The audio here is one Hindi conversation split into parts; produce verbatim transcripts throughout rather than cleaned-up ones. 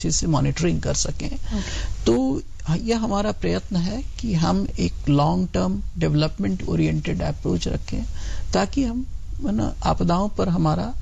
अच्छे से मॉनिटरिंग कर सकें। okay. तो यह हमारा प्रयत्न है कि हम एक long term development oriented approach रखें ताकि हम ना आपदाओं पर हमारा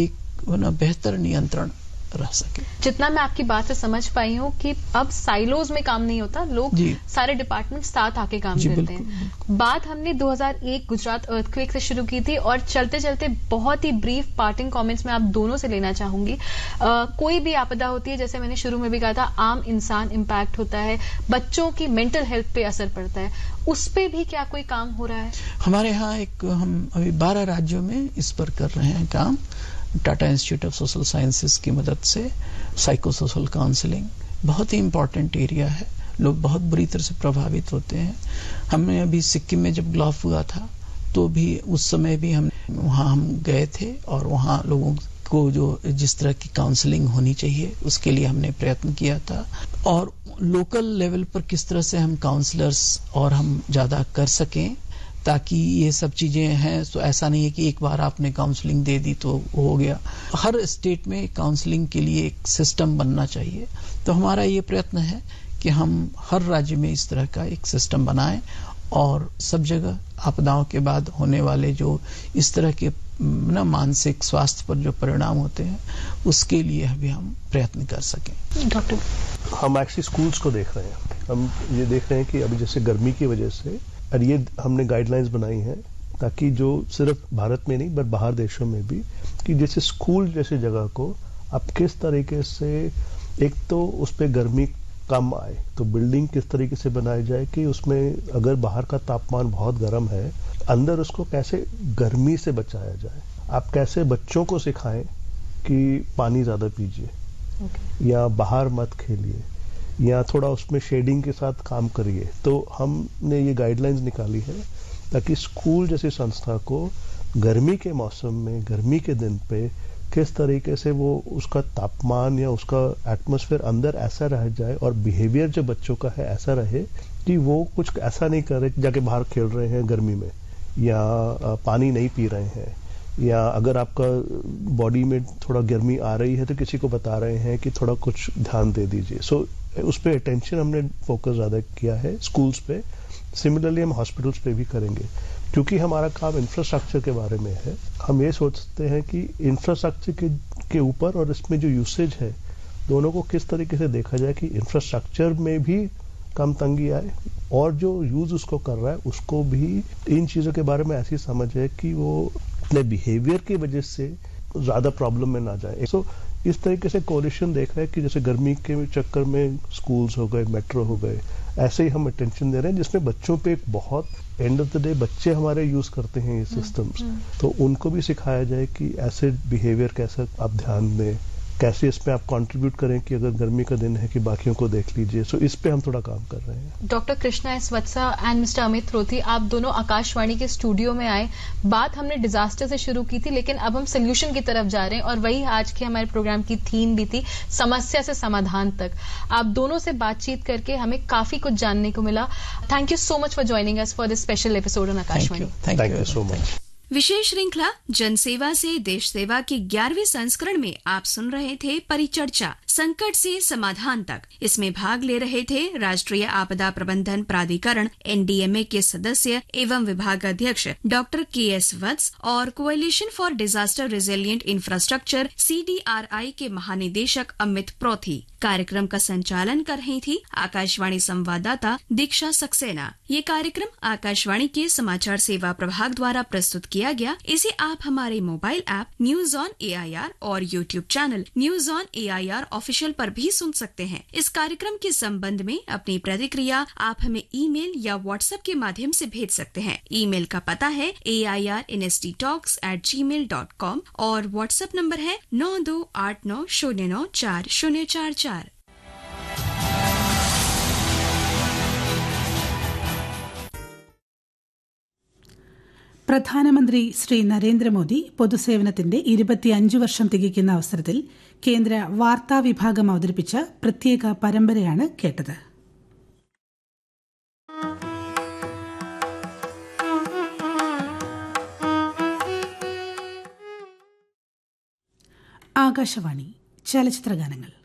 एक ना बेहतर नियंत्रण रह सके। जितना मैं आपकी बात से समझ पाई हूँ कि अब साइलोज में काम नहीं होता, लोग सारे डिपार्टमेंट साथ आके काम करते बिल्कुल, हैं। बिल्कुल। बात हमने दो हज़ार एक गुजरात अर्थक्वेक से शुरू की थी और चलते चलते बहुत ही ब्रीफ पार्टिंग कमेंट्स में आप दोनों से लेना चाहूंगी। आ, कोई भी आपदा होती है, जैसे मैंने शुरू में भी कहा था, आम इंसान इम्पैक्ट होता है, बच्चों की मेंटल हेल्थ पे असर पड़ता है, उस पे भी क्या कोई काम हो रहा है? हमारे यहाँ एक हम अभी बारह राज्यों में इस पर कर रहे हैं काम। Tata institute of social sciences की मदद से साइको सोशल काउंसलिंग बहुत ही इम्पोर्टेंट एरिया है। लोग बहुत बुरी तरह से प्रभावित होते हैं। हमने अभी सिक्किम में जब ग्लॉफ हुआ था तो भी उस समय भी हम वहाँ हम गए थे और वहाँ लोगों को जो जिस तरह की काउंसलिंग होनी चाहिए उसके लिए हमने प्रयत्न किया था। और लोकल लेवल पर किस तरह से हम काउंसलर्स और हम ज्यादा कर सकें ताकि ये सब चीजें हैं। तो ऐसा नहीं है कि एक बार आपने काउंसलिंग दे दी तो हो गया। हर स्टेट में काउंसलिंग के लिए एक सिस्टम बनना चाहिए। तो हमारा ये प्रयत्न है कि हम हर राज्य में इस तरह का एक सिस्टम बनाएं और सब जगह आपदाओं के बाद होने वाले जो इस तरह के ना मानसिक स्वास्थ्य पर जो परिणाम होते हैं उसके लिए भी हम प्रयत्न कर सकें। डॉक्टर, हम एक्चुअली स्कूल्स को देख रहे हैं। हम ये देख रहे हैं कि अभी जैसे गर्मी की वजह से, और ये हमने गाइडलाइंस बनाई हैं ताकि जो सिर्फ भारत में नहीं बट बाहर देशों में भी, कि जैसे स्कूल जैसी जगह को आप किस तरीके से, एक तो उस पर गर्मी कम आए तो बिल्डिंग किस तरीके से बनाई जाए कि उसमें अगर बाहर का तापमान बहुत गर्म है, अंदर उसको कैसे गर्मी से बचाया जाए। आप कैसे बच्चों को सिखाएं कि पानी ज्यादा पीजिए, okay. या बाहर मत खेलिए, या थोड़ा उसमें शेडिंग के साथ काम करिए। तो हमने ये गाइडलाइंस निकाली है ताकि स्कूल जैसी संस्था को गर्मी के मौसम में, गर्मी के दिन पे किस तरीके से वो उसका तापमान या उसका एटमॉस्फेयर अंदर ऐसा रह जाए और बिहेवियर जो बच्चों का है ऐसा रहे कि वो कुछ ऐसा नहीं करे जाके बाहर खेल रहे हैं गर्मी में, या पानी नहीं पी रहे हैं, या अगर आपका बॉडी में थोड़ा गर्मी आ रही है तो किसी को बता रहे हैं कि थोड़ा कुछ ध्यान दे दीजिए। सो so, उस पर अटेंशन हमने फोकस ज्यादा किया है स्कूल्स पे। सिमिलरली हम हॉस्पिटल्स पे भी करेंगे क्योंकि हमारा काम इंफ्रास्ट्रक्चर के बारे में है। हम ये सोचते हैं कि इंफ्रास्ट्रक्चर के के ऊपर और इसमें जो यूसेज है दोनों को किस तरीके से देखा जाए कि इंफ्रास्ट्रक्चर में भी कम तंगी आए और जो यूज उसको कर रहा है उसको भी इन चीजों के बारे में ऐसी समझ है कि वो अपने बिहेवियर की वजह से ज्यादा प्रॉब्लम में ना जाए। सो so, इस तरीके से कोलिशन देख रहे हैं कि जैसे गर्मी के चक्कर में स्कूल्स हो गए, मेट्रो हो गए, ऐसे ही हम अटेंशन दे रहे हैं जिसमें बच्चों पे एक बहुत एंड ऑफ द डे बच्चे हमारे यूज करते हैं ये सिस्टम्स, तो उनको भी सिखाया जाए कि ऐसे बिहेवियर कैसे आप ध्यान दें, कैसे इसमें आप कंट्रीब्यूट करें कि अगर गर्मी का दिन है कि बाकियों को देख लीजिए। सो इस पे हम थोड़ा काम कर रहे हैं। Doctor Krishna S वत्सा and mister Amit रोथी, आप दोनों आकाशवाणी के स्टूडियो में आए। बात हमने डिजास्टर से शुरू की थी लेकिन अब हम सोल्यूशन की तरफ जा रहे हैं और वही आज के हमारे प्रोग्राम की थीम भी थी, समस्या से समाधान तक। आप दोनों से बातचीत करके हमें काफी कुछ जानने को मिला। Thank you so much for joining us for this special episode on Akashvani. Thank you so much. विशेष श्रृंखला जनसेवा से देश सेवा के ग्यारहवें संस्करण में आप सुन रहे थे परिचर्चा, संकट से समाधान तक। इसमें भाग ले रहे थे राष्ट्रीय आपदा प्रबंधन प्राधिकरण एन डी एम ए के सदस्य एवं विभागाध्यक्ष डॉक्टर के एस वत्स और coalition for disaster resilient infrastructure C D R आई के महानिदेशक अमित प्रोथी। कार्यक्रम का संचालन कर रही थी आकाशवाणी संवाददाता दीक्षा सक्सेना। ये कार्यक्रम आकाशवाणी के समाचार सेवा प्रभाग द्वारा प्रस्तुत किया गया। इसे आप हमारे mobile app news on A I R और YouTube channel news on A I R official पर भी सुन सकते हैं। इस कार्यक्रम के संबंध में अपनी प्रतिक्रिया आप हमें ईमेल या व्हाट्सएप के माध्यम से भेज सकते हैं। ईमेल का पता है ए I R N S T talks eight ji mail dot com और व्हाट्सएप नंबर है नौ दो आठ नौ शून्य नौ चार शून्य चार चार। പ്രധാനമന്ത്രി ശ്രീ നരേന്ദ്രമോദി പൊതുസേവനത്തിന്റെ ഇരുപത്തിയഞ്ച് വർഷം തികയ്ക്കുന്ന അവസരത്തിൽ കേന്ദ്ര വാർത്താ വിഭാഗം അവതരിപ്പിച്ച പ്രത്യേക പരമ്പരയാണ് കേട്ടത്. ആകാശവാണി ചലച്ചിത്രഗാനങ്ങൾ.